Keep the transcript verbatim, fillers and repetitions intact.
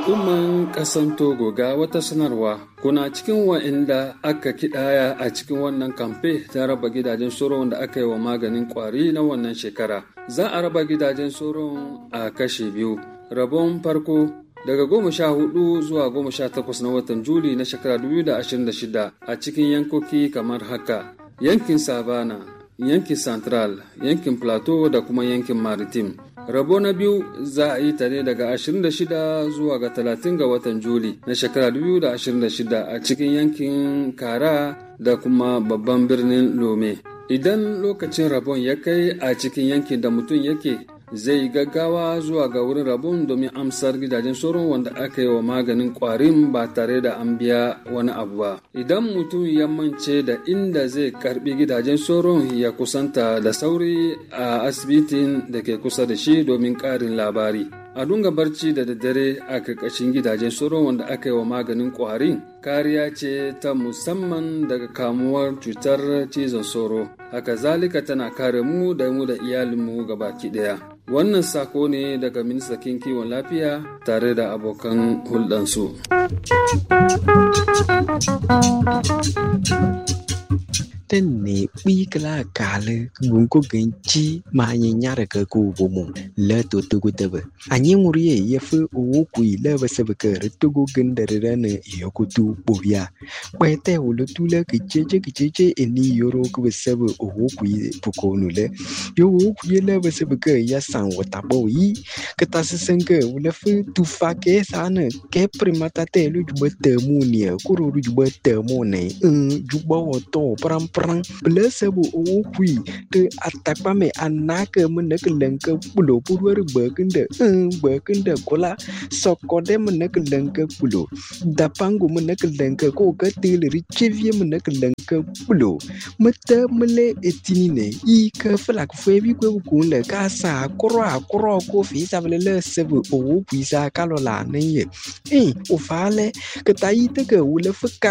Al'umman ƙasan Togo ga wata sanarwa kuna cikin wa'inda aka kidaya a cikin wannan kamfe ta raba gidajen soron da aka yi wa maganin kwari na wannan shekara. Za a raba gidajen soron a kashe biyu. Rabon farko daga goma sha hudu zuwa goma sha takwas na watan Juli na shekara dubu da ashirin da shida a cikin yankoki kamar haka: yankin Savana, yankin Central, yankin Plateau da kuma yankin Maritime. Rabo na biyu za a yi ta ne daga ashirin da shida zuwa ga talatin ga watan Juli na shekara dubu da ashirin da shida a cikin yankin Kara da kuma babban birnin Lome. Idan lokacin rabon ya kai a cikin yankin da mutum yake, zai gaggawa zuwa ga wurin rabon domin amsar gidajen sauron wanda aka yi wa maganin kwarin ba tare da an biya wani abu ba. Idan mutum ya mance da inda zai karbi gidajen sauron, ya kusanta da sauri a asibitin da ke kusa da shi domin karin labari. A dunga barci da daddare a karkashin gidajen sauron wanda aka yi wa maganin kwarin kariya ce ta musamman daga kamuwar cutar cizon sauro. Haka zalika tana kare mu da mu da iyalinmu gabaki daya. Wannan sako ne daga ministan kiwon lafiya tare da abokan hulɗansu. Tenne bikla kale gunko genchi ma nyara ka ko bomo le to to gutebe anyi muriye yefu o kui le basebeke retogo gendere ne yokutu bobia kwete wulu tule kicheche kicheche eni yoro ku basebe o kui pukonu le yo o kui le basebeke ya san watabo yi kata sesenge wule fu tu fake sana ke primata te lu jubete munia kuru jubete mone un jubo to pram Blessable o qui to attack me anaka munakanka pulo purwer burkinde burkinde kola sokode munakanka pulo dapangu munakanka ko katil richevie munakanka pulo mata mele etinine i ka flak febi ko ko le ka sa kro akro ko fi savele le sebe o qui sa kalola ne eh o fale ka tayi te ke wule fuka